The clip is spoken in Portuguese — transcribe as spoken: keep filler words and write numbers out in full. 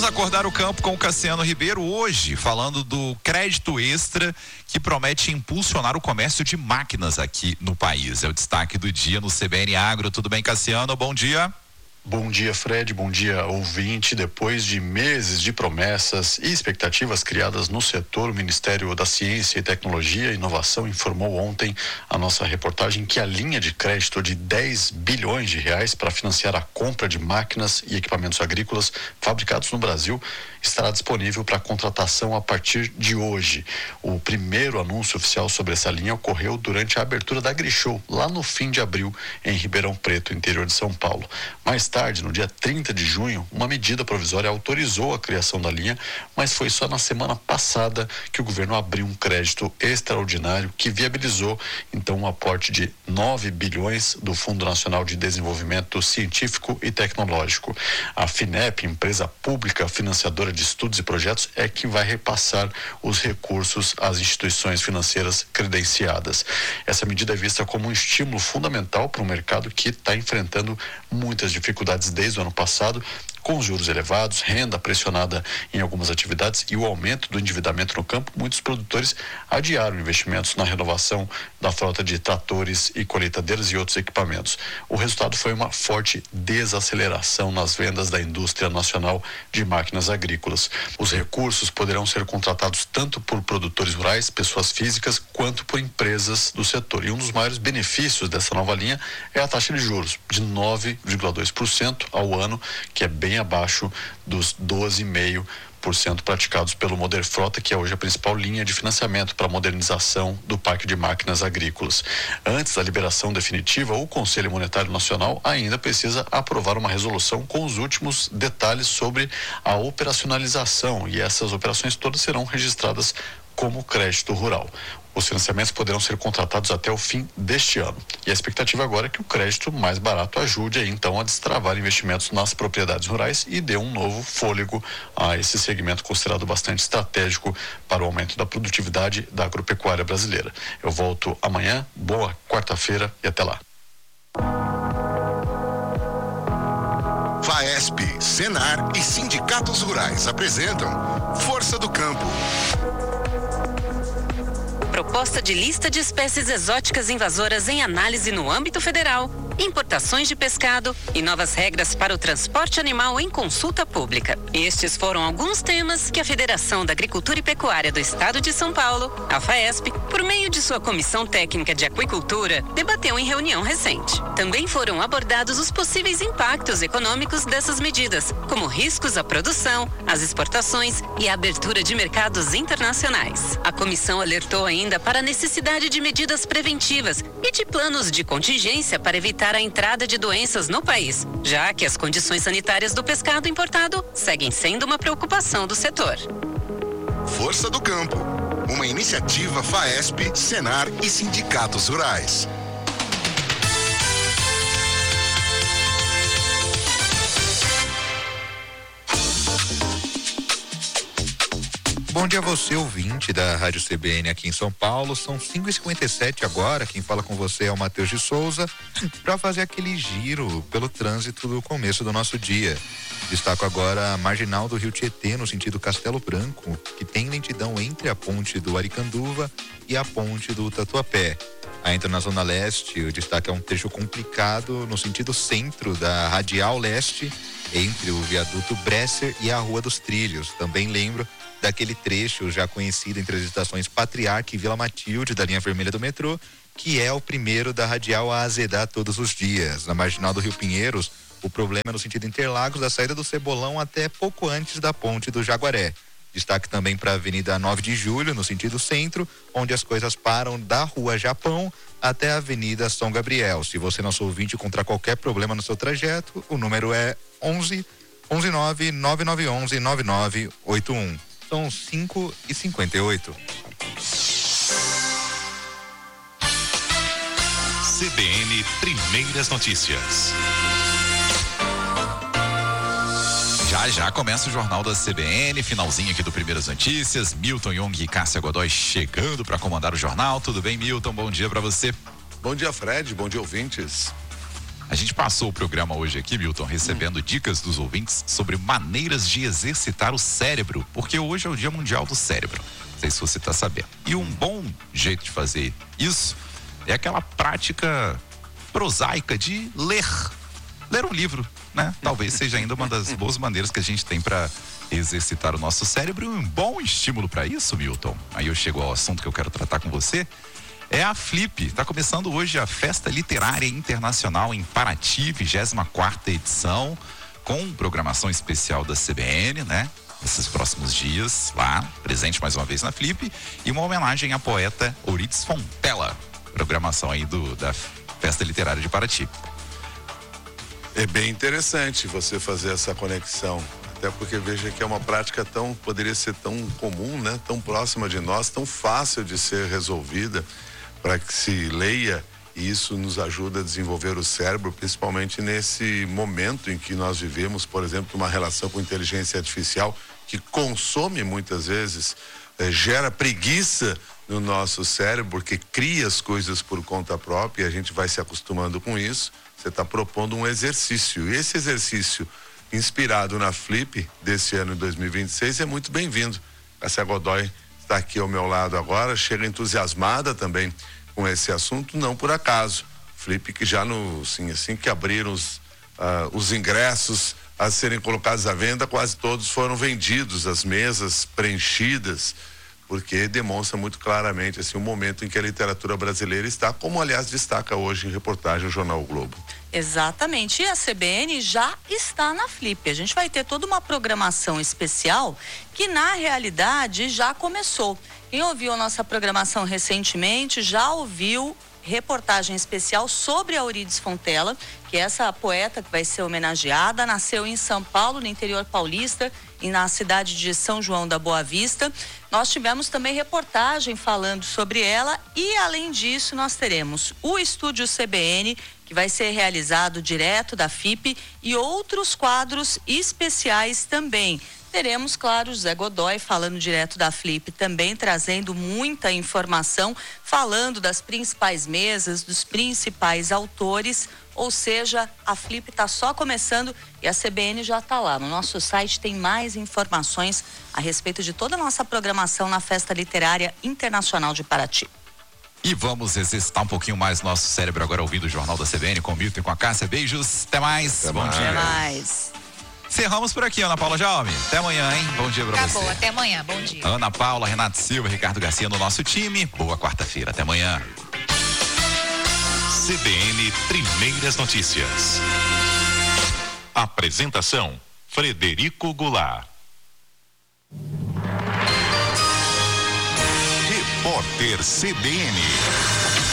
Vamos acordar o campo com o Cassiano Ribeiro hoje, falando do crédito extra que promete impulsionar o comércio de máquinas aqui no país. É o destaque do dia no C B N Agro. Tudo bem, Cassiano? Bom dia. Bom dia, Fred. Bom dia, ouvinte. Depois de meses de promessas e expectativas criadas no setor, o Ministério da Ciência e Tecnologia e Inovação informou ontem a nossa reportagem que a linha de crédito de dez bilhões de reais para financiar a compra de máquinas e equipamentos agrícolas fabricados no Brasil estará disponível para contratação a partir de hoje. O primeiro anúncio oficial sobre essa linha ocorreu durante a abertura da AgriShow, lá no fim de abril, em Ribeirão Preto, interior de São Paulo. Mais tarde, no dia trinta de junho, uma medida provisória autorizou a criação da linha, mas foi só na semana passada que o governo abriu um crédito extraordinário que viabilizou, então, um aporte de nove bilhões do Fundo Nacional de Desenvolvimento Científico e Tecnológico. A FINEP, empresa pública financiadora de estudos e projetos, é que vai repassar os recursos às instituições financeiras credenciadas. Essa medida é vista como um estímulo fundamental para um mercado que está enfrentando muitas dificuldades desde o ano passado, com os juros elevados, renda pressionada em algumas atividades e o aumento do endividamento no campo. Muitos produtores adiaram investimentos na renovação da frota de tratores e colheitadeiras e outros equipamentos. O resultado foi uma forte desaceleração nas vendas da indústria nacional de máquinas agrícolas. Os recursos poderão ser contratados tanto por produtores rurais, pessoas físicas, quanto por empresas do setor. E um dos maiores benefícios dessa nova linha é a taxa de juros, de nove vírgula dois por cento ao ano, que é bem abaixo dos doze vírgula cinco por cento praticados pelo Moderfrota, que é hoje a principal linha de financiamento para a modernização do parque de máquinas agrícolas. Antes da liberação definitiva, o Conselho Monetário Nacional ainda precisa aprovar uma resolução com os últimos detalhes sobre a operacionalização, e essas operações todas serão registradas como crédito rural. Os financiamentos poderão ser contratados até o fim deste ano. E a expectativa agora é que o crédito mais barato ajude aí, então, a destravar investimentos nas propriedades rurais e dê um novo fôlego a esse segmento considerado bastante estratégico para o aumento da produtividade da agropecuária brasileira. Eu volto amanhã. Boa quarta-feira e até lá. FAESP, Senar e sindicatos rurais apresentam Força do Campo. Proposta de lista de espécies exóticas invasoras em análise no âmbito federal, importações de pescado e novas regras para o transporte animal em consulta pública. Estes foram alguns temas que a Federação da Agricultura e Pecuária do Estado de São Paulo, a FAESP, por meio de sua Comissão Técnica de Aquicultura, debateu em reunião recente. Também foram abordados os possíveis impactos econômicos dessas medidas, como riscos à produção, às exportações e a abertura de mercados internacionais. A comissão alertou ainda para a necessidade de medidas preventivas e de planos de contingência para evitar a entrada de doenças no país, já que as condições sanitárias do pescado importado seguem sendo uma preocupação do setor. Força do Campo, uma iniciativa FAESP, Senar e sindicatos rurais. Bom dia a você, ouvinte da Rádio C B N aqui em São Paulo. São cinco e cinquenta e sete agora. Quem fala com você é o Matheus de Souza, para fazer aquele giro pelo trânsito do começo do nosso dia. Destaco agora a marginal do Rio Tietê, no sentido Castelo Branco, que tem lentidão entre a ponte do Aricanduva e a ponte do Tatuapé. Ainda na Zona Leste, o destaque é um trecho complicado no sentido centro da Radial Leste, entre o viaduto Bresser e a Rua dos Trilhos. Também lembro daquele trecho já conhecido entre as estações Patriarca e Vila Matilde, da linha vermelha do metrô, que é o primeiro da Radial a azedar todos os dias. Na marginal do Rio Pinheiros, o problema é no sentido Interlagos, da saída do Cebolão até pouco antes da ponte do Jaguaré. Destaque também para a Avenida nove de julho, no sentido centro, onde as coisas param da Rua Japão até a Avenida São Gabriel. Se você, nosso ouvinte, encontrar qualquer problema no seu trajeto, o número é onze, onze nove, nove nove um um, nove nove oito um. São cinco e cinquenta e oito. C B N Primeiras Notícias. Já já começa o Jornal da C B N, finalzinho aqui do Primeiras Notícias. Milton Jung e Cássia Godoy chegando para comandar o jornal. Tudo bem, Milton? Bom dia para você. Bom dia, Fred. Bom dia, ouvintes. A gente passou o programa hoje aqui, Milton, recebendo hum. dicas dos ouvintes sobre maneiras de exercitar o cérebro, porque hoje é o Dia Mundial do Cérebro. Não sei se você está sabendo. E um bom jeito de fazer isso é aquela prática prosaica de ler. Ler um livro, né? Talvez seja ainda uma das boas maneiras que a gente tem para exercitar o nosso cérebro, e um bom estímulo para isso, Milton. Aí eu chego ao assunto que eu quero tratar com você. É a Flip. Está começando hoje a Festa Literária Internacional em Paraty, vigésima quarta edição, com programação especial da C B N, né? Nesses próximos dias, lá, presente mais uma vez na Flip, e uma homenagem à poeta Euridice Fontella. Programação aí do, da Festa Literária de Paraty. É bem interessante você fazer essa conexão, até porque veja que é uma prática tão, poderia ser tão comum, né? Tão próxima de nós, tão fácil de ser resolvida, para que se leia, e isso nos ajuda a desenvolver o cérebro, principalmente nesse momento em que nós vivemos, por exemplo, uma relação com inteligência artificial que consome muitas vezes, eh, gera preguiça no nosso cérebro, porque cria as coisas por conta própria, e a gente vai se acostumando com isso. Você está propondo um exercício, e esse exercício inspirado na Flip desse ano de dois mil e vinte e seis é muito bem-vindo. Cássia Godoy está aqui ao meu lado agora, chega entusiasmada também com esse assunto, não por acaso. Flip que já no, assim, assim que abriram os, uh, os ingressos a serem colocados à venda, quase todos foram vendidos, as mesas preenchidas, porque demonstra muito claramente assim, o momento em que a literatura brasileira está, como aliás destaca hoje em reportagem o Jornal o Globo. Exatamente, e a C B N já está na Flip. A gente vai ter toda uma programação especial que na realidade já começou. Quem ouviu a nossa programação recentemente já ouviu reportagem especial sobre a Euridice Fontella, que é essa poeta que vai ser homenageada, nasceu em São Paulo, no interior paulista, e na cidade de São João da Boa Vista. Nós tivemos também reportagem falando sobre ela, e além disso nós teremos o Estúdio C B N, que vai ser realizado direto da F I P, e outros quadros especiais também. Teremos, claro, José Godoy falando direto da Flip, também trazendo muita informação, falando das principais mesas, dos principais autores, ou seja, a Flip está só começando e a C B N já está lá. No nosso site tem mais informações a respeito de toda a nossa programação na Festa Literária Internacional de Paraty. E vamos exercitar um pouquinho mais nosso cérebro agora ouvindo o Jornal da C B N com o Milton e com a Cássia. Beijos, até mais. Até Bom mais. dia. Até mais. Encerramos por aqui, Ana Paula Jaume. Até amanhã, hein? Bom dia pra tá você. Tá bom, até amanhã. Bom dia. Ana Paula, Renato Silva, Ricardo Garcia no nosso time. Boa quarta-feira. Até amanhã. C B N Primeiras Notícias. Apresentação: Frederico Goulart. Repórter C B N.